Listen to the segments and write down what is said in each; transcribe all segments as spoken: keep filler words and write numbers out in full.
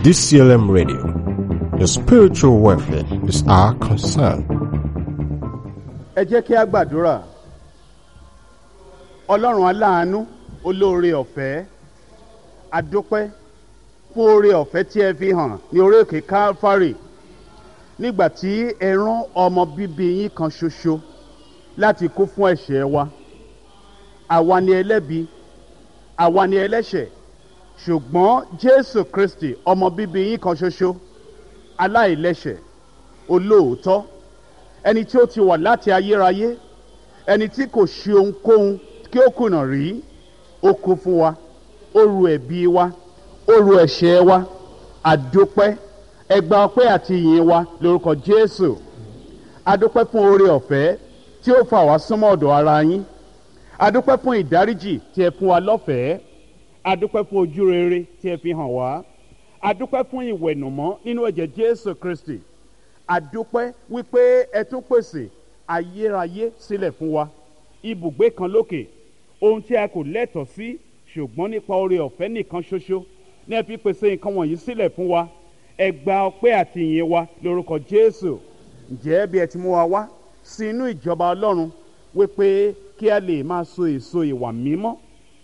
D C L M Radio. Your spiritual welfare is our concern. Ẹ jẹ́ kí a gbàdúrà. Ọlọ́run aláàánú, olóore ọ̀fẹ́, a dúpẹ́ fún oore ọ̀fẹ́ tí ẹ fi hàn ní orí òkè Calvary nígbà tí ẹ rán ọmọ bíbí yín kan ṣoṣo láti kú fún ẹ̀ṣẹ̀ wa. Àwa ni ẹlẹ́bi, àwa ni ẹlẹ́ṣẹ̀, ṣùgbọ́n Jésù Kristi ọmọ bíbí yín kan ṣoṣo aláìlẹ́ṣẹ̀, olóòótọ́, ẹni tí ó ti wà láti ayérayé, ẹni tí kò ṣe ohunkóhun kí ó kùnà rí, ó kú fún wa, ó ru ẹ̀bi wa, ó ru ẹ̀ṣẹ̀ wa. Àdúpẹ́, ẹ gba ọpẹ́ àti ìyìn wa lórúkọ Jésù. Àdúpẹ́ fún oore ọ̀fẹ́ tí ó fà wá súnmọ́ ọ̀dọ̀ ara yín. Àdúpẹ́ fún ìdáríjì tí ẹ fún wa lọ́fẹ̀ẹ́. Àdúpẹ́ fún ojú rere tí ẹ fi hàn wá. Àdúpẹ́ fún ìwẹ̀nùmọ́ nínú ẹ̀jẹ̀ Jésù Kristi. Àdúpẹ́ wípé ẹ tún pèsè ayérayé sílẹ̀ fún wa, ibùgbé kan lókè, ohun tí a kò lẹ́tọ̀ọ́ sí, ṣùgbọ́n nípa oore ọ̀fẹ́ nìkan ṣoṣo ní ẹ fi pèsè nǹkan wọ̀nyí sílẹ̀ fún wa. Ẹ gba ọpẹ́ àti ìyìn wa lórúkọ Jésù. Ǹjẹ́ bí ẹ ti mú wa wá sí inú ìjọba Ọlọ́run wípé kí a lè máa so èso ìwà mímọ́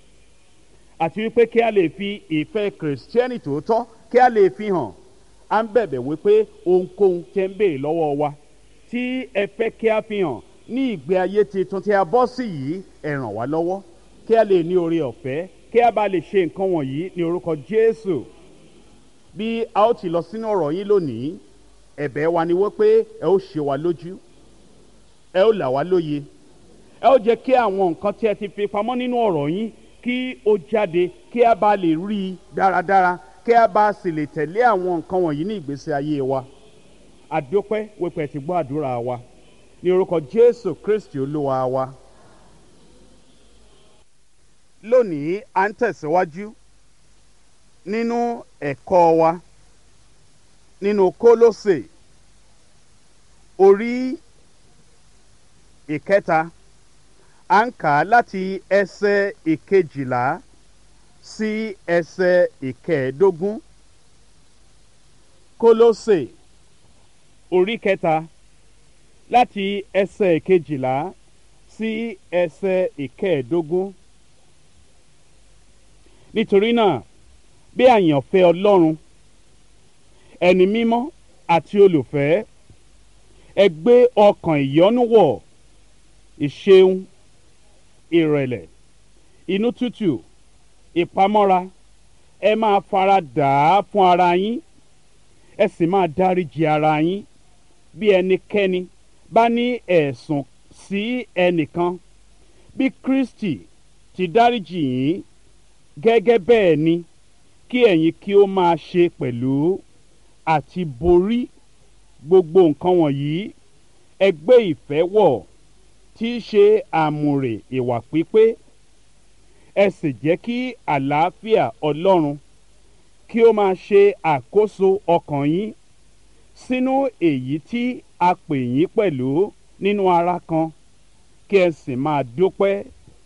àti wípé kí a lè fi ìfẹ́ kìrìsìtẹ́nì tòótọ́ kí a lè fi hàn, à ń bẹ̀bẹ̀ wípé ohunkóhun tẹ́ ń béèrè lọ́wọ́ wa tí ẹ fẹ́ kí a fi hàn ní ìgbé ayé tuntun tí a bọ́ sí yìí, ẹ ràn wá lọ́wọ́ kí a lè ní oore ọ̀fẹ́ kí a bá lè ṣe nǹkan wọ̀nyí ní orúkọ Jésù. Bí a ó ti lọ sínú ọ̀rọ̀ yín lónìí, ẹ̀bẹ̀ wa ni wípé ẹ ó ṣe wa lójú, ẹ ó là wá lóye, ẹ ó jẹ́ kí àwọn nǹkan tí ẹ ti fi pamọ́ nínú ọ̀rọ̀ yín kí ó jáde, kí a bá lè rí i dáradára, kí a bá sì lè tẹ̀lé àwọn nǹkan wọ̀nyí ní ìgbésí ayé wa. Àdúpẹ́ wípé ẹ ti gbọ́ àdúrà wa ní orúkọ Jésù Kristi Olúwa wa. Lónìí à ń tẹ̀síwájú nínú ẹ̀kọ́ wa nínú Kólósè orí ìkẹta. À ń kà á láti ẹsẹ̀ ìkejìlá sí ẹsẹ̀ ìkẹẹ̀ẹ́dógún. Kólósè orí kẹta láti ẹsẹ̀ ìkejìlá sí ẹsẹ̀ ìkẹẹ̀ẹ́dógún. Nítorí náà, bí àyànfẹ́ Ọlọ́run, ẹni mímọ́ àti olùfẹ́, ẹ gbé ọkàn ìyọ́nú wọ̀, ìṣeun, ìrẹ̀lẹ̀, inú tútù, ìpamọ́ra. Ẹ máa fara dà á fún ara yín, ẹ sì máa dáríjì ara yín bí ẹnikẹ́ni bá ní ẹ̀sùn sí ẹnìkan. Bí Kristi ti dáríjì yín, gẹ́gẹ́ bẹ́ẹ̀ ni kí ẹ̀yin kí ó máa ṣe pẹ̀lú. Àti borí gbogbo nǹkan wọ̀nyí, ẹ gbé ìfẹ́ wọ̀, tí í ṣe àmùrè ìwà pípé. Ẹ sì jẹ́ kí àlàáfíà Ọlọ́run kí ó máa ṣe àkóso ọkàn yín, sínú èyí tí a pè yín pẹ̀lú nínú ara kan, kí ẹ sì máa dúpẹ́.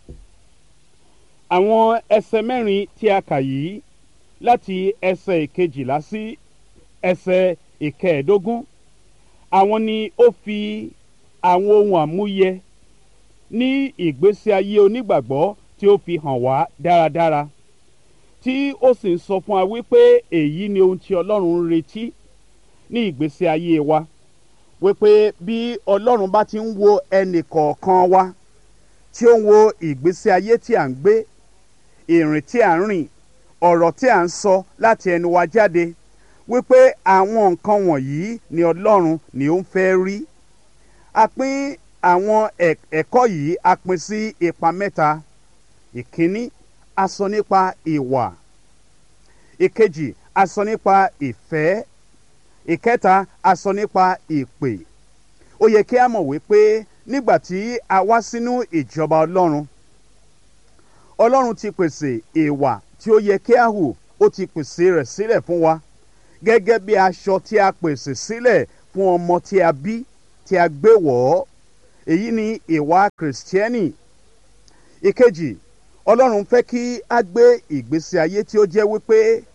Àwọn ẹsẹ̀ mẹ́rin tí a kà yìí láti ẹsẹ̀ ìkejìlá sí ẹsẹ̀ ìkẹẹ̀ẹ́dógún, àwọn ni ó fi àwọn ohun àmúyẹ ní ìgbésí ayé onígbàgbọ́ tí ó fi hàn wá dáradára, tí ó sì ń sọ fún wa wípé èyí ni ohun tí Ọlọ́run ń retí ní ìgbésí ayé wa, wípé bí Ọlọ́run bá ti ń wo ẹnì kọ̀ọ̀kan wa, tí ó ń wo ìgbésí ayé tí à ń gbé, ìrìn tí à ń rìn, ọ̀rọ̀ tí à ń sọ láti ẹnu wa jáde, wípé àwọn nǹkan wọ̀nyí ni Ọlọ́run ni ó ń fẹ́ rí. A pín àwọn ẹ̀kọ́ yìí a pín sí ipa mẹ́ta. Ìkíní, a sọ nípa ìwà. Ìkejì, a sọ nípa ìfẹ́. Ìkẹta, a sọ nípa ìpè. Ó yẹ kí a mọ̀ wípé nígbà tí a wá sínú ìjọba Ọlọ́run, Ọlọ́run ti pèsè ìwà tí ó yẹ kí a hù, ó ti pèsè rẹ̀ sílẹ̀ fún wa, gẹ́gẹ́ bí aṣọ tí a pèsè sílẹ̀ fún ọmọ tí a bí, tí a gbé wọ̀ ọ́. Èyí ni ìwà Kìrìsìtẹ́nì. Ìkejì, Ọlọ́run fẹ́ kí a gbé ìgbésí ayé tí ó jẹ́ wípé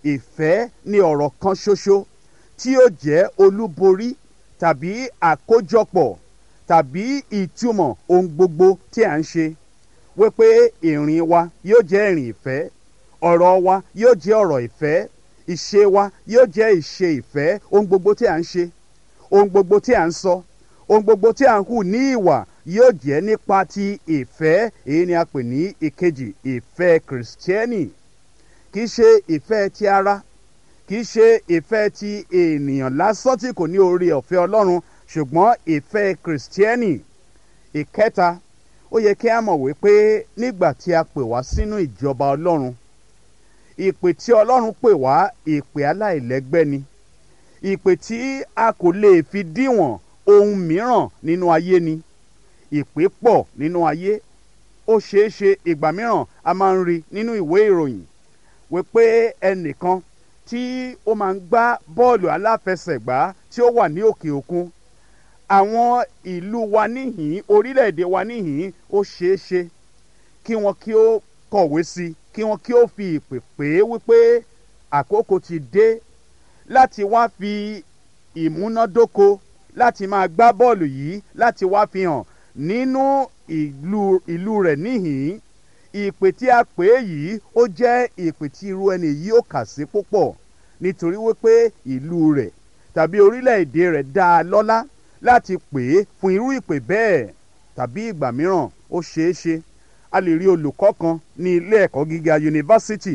ìfẹ́ ni ọ̀rọ̀ kan ṣoṣo tí ó jẹ́ olúborí tàbí àkójọpọ̀ tàbí ìtumọ̀ ohun gbogbo tí à ń ṣe, wípé ìrìn wa yóò jẹ́ ìrìn ìfẹ́, ọ̀rọ̀ wa yóò jẹ́ ọ̀rọ̀ ìfẹ́, ìṣe wa yóò jẹ́ ìṣe ìfẹ́. Ohun gbogbo tí à ń ṣe, ohun gbogbo tí à ń sọ, ohun gbogbo tí à ń hù ní ìwà yóò jẹ́ nípa ti ìfẹ́. Èyí ni a pè ní ìkejì, ìfẹ́ kìrìsìtẹ́nì. Kì í ṣe ìfẹ́ ti ara, kì í ṣe ìfẹ́ ti ènìyàn lásán tí kò ní oore ọ̀fẹ́ Ọlọ́run, ṣùgbọ́n ìfẹ́ kìrìsìtẹ́nì. Ìkẹta, ó yẹ kí a mọ̀ wípé nígbà tí a pè wá sínú ìjọba Ọlọ́run, ìpè tí Ọlọ́run pè wá ìpè aláìlẹ́gbẹ́ ni, ìpè tí a kò lè fi díwọ̀n ohun mìíràn nínú ayé ni. Ìpè pọ̀ nínú ayé, ó ṣeé ṣe ìgbà mìíràn a máa ń rí nínú ìwé ìròyìn wípé ẹnìkan tí ó máa ń gbá bọ́ọ̀lù aláfẹsẹ̀gbá tí ó wà ní òkè òkun, àwọn ìlú wa níhìn, orílẹ̀-èdè wa níhìn, ó ṣeé ṣe kí wọn kí ó kọ̀wé sí, kí wọn kí ó fi ìpè pè é wípé àkókò ti dé láti wá fi ìmúnádóko láti máa gbá bọ́ọ̀lù yìí, láti wá fi hàn nínú ìlú ìlú rẹ̀ níhìn. Ìpè tí a pè é yìí ó jẹ́ ìpè tí irú ẹni yìí ó kà sí púpọ̀, nítorí wípé ìlú rẹ̀ tàbí orílẹ̀-èdè rẹ̀ dá a lọ́lá láti pè é fún irú ìpè bẹ́ẹ̀. Tàbí ìgbà mìíràn ó ṣeé ṣe a lè rí olùkọ́ kan ní ilé ẹ̀kọ́ gíga yunifásítì,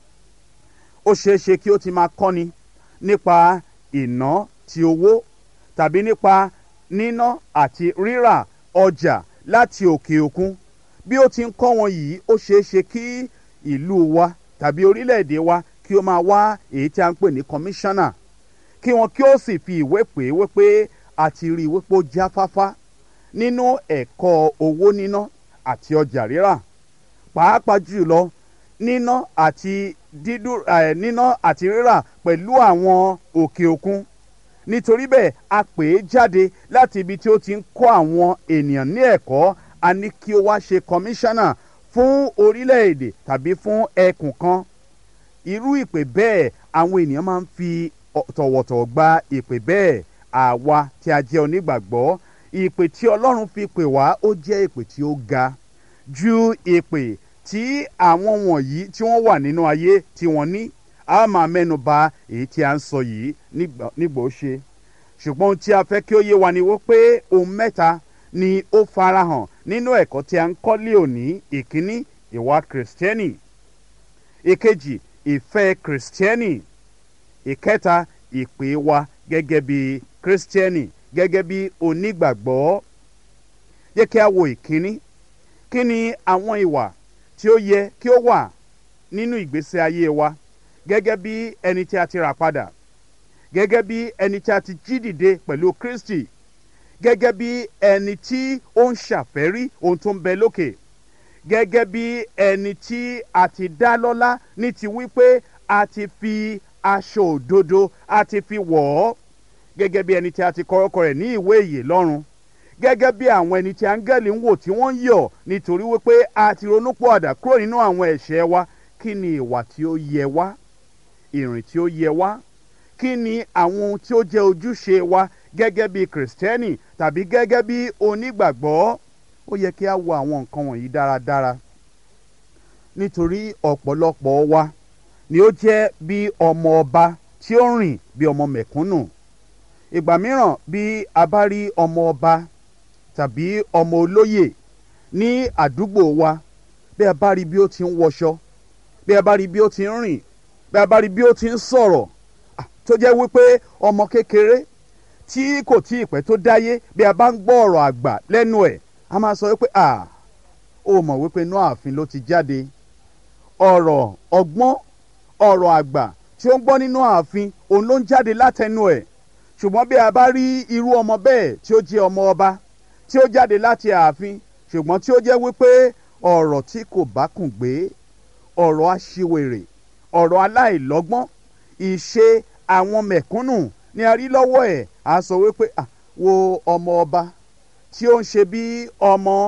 ó ṣeé ṣe kí ó ti máa kọ́ni nípa ìná ti owó tàbí nípa níná àti rírà ọjà láti òkè òkun. Bí ó ti ń kọ́ wọn yìí, ó ṣeé ṣe kí ìlú wa tàbí orílẹ̀-èdè wa kí ó máa wá èyí tí a ń pè ní kọmíṣánná, kí wọn kí ó sì fi ìwé pè é wípé a ti rí i wípé ó jáfáfá nínú ẹ̀kọ́ owó níná àti ọjà rírà, pàápàá jùlọ níná àti dídú ẹ̀ níná àti rírà pẹ̀lú àwọn òkè òkun. Nítorí bẹ́ẹ̀ a pè é jáde láti ibi tí ó ti ń kọ́ àwọn ènìyàn ní ẹ̀kọ́. A ní kí ó wá ṣe kọmíṣánná fún orílẹ̀-èdè tàbí fún ẹkùn kan. Irú ìpè bẹ́ẹ̀ àwọn ènìyàn máa ń fi tọ̀wọ̀tọ̀wọ̀ gba ìpè bẹ́ẹ̀. Àwa tí a jẹ́ onígbàgbọ́, ìpè tí Ọlọ́run fi pè wá ó jẹ́ ìpè tí ó ga ju ìpè tí àwọn wọ̀nyí tí wọ́n wà nínú ayé tí wọ́n ní. A máa mẹ́nu bà èyí tí a ń sọ yìí nígbà ó ṣe. Ṣùgbọ́n ohun tí a fẹ́ kí ó yé wa ni wípé ohun mẹ́ta ni ó farahàn nínú ẹ̀kọ́ tí a ń kọ́ lé òní. Ìkíní, ìwà kìrìsìtẹ́nì. Ìkejì, ìfẹ́ kìrìsìtẹ́nì. Ìkẹta, ìpè wa gẹ́gẹ́ bí kìrìsìtẹ́nì, gẹ́gẹ́ bí onígbàgbọ́. Jẹ́ kí a wo ìkíní. Kí ni àwọn ìwà tí ó yẹ kí ó wà nínú ìgbésí ayé wa gẹ́gẹ́ bí ẹni tí a ti rà padà, gẹ́gẹ́ bí ẹni tí a ti jí dìde pẹ̀lú Kristi, gẹ́gẹ́ bí ẹni tí ó ń ṣàfẹ́rí ohun tó ń bẹ lókè, gẹ́gẹ́ bí ẹni tí a ti dá lọ́lá ní ti wípé a ti fi aṣọ òdodo a ti fi wọ̀ ọ́, gẹ́gẹ́ bí ẹni tí a ti kọ orúkọ rẹ̀ ní ìwé ìyè lọ́run, gẹ́gẹ́ bí àwọn ẹni tí áńgẹ́lì ń wò tí wọ́n ń yọ̀ nítorí wípé a ti ronúpìwàdà kúrò nínú àwọn ẹ̀ṣẹ̀ wa. Kí ni ìwà tí ó yẹ wá, ìrìn tí ó yẹ wá? Kí ni àwọn ohun tí ó jẹ́ ojúṣe wa gẹ́gẹ́ bí kìrìsìtẹ́nì tàbí gẹ́gẹ́ bí onígbàgbọ́? Ó yẹ kí a wo àwọn nǹkan wọ̀nyí dáradára, nítorí ọ̀pọ̀lọpọ̀ wa ni ó jẹ́ bí ọmọ ọba tí ó rìn bí ọmọ mẹ̀kúnnù. Ìgbà mìíràn bí a bá rí ọmọ ọba tàbí ọmọ olóyè ní àdúgbò wa, bí a bá rí bí ó ti ń wọṣọ, bí a bá rí bí ó ti ń rìn, bí a bá rí bí ó ti ń sọ̀rọ̀, tó jẹ́ wípé ọmọ kékeré tí kò tí ì pẹ́ tó dáyé, bí a bá ń gbọ́ ọ̀rọ̀ àgbà lẹ́nu ẹ̀, a máa sọ wípé à ó mọ̀ wípé inú ààfin ló ti jáde. Ọ̀rọ̀ ọgbọ́n, ọ̀rọ̀ àgbà tí ó ń gbọ́ nínú ààfin òun ló ń jáde látẹnu ẹ̀. Ṣùgbọ́n bí a bá rí irú ọmọ bẹ́ẹ̀ tí ó jẹ́ ọmọ ọba tí ó jáde láti ààfin, ṣùgbọ́n tí ó jẹ́ wípé ọ̀rọ̀ tí kò bá kùn gbé, ọ̀rọ̀ aṣiwèrè, ọ̀rọ̀ aláìlọ́gbọ́n, ìṣe àwọn mẹ̀kúnnù ni a rí lọ́wọ́ ẹ̀, a sọ wípé à wo ọmọ ọba tí ó ń ṣe bí ọmọ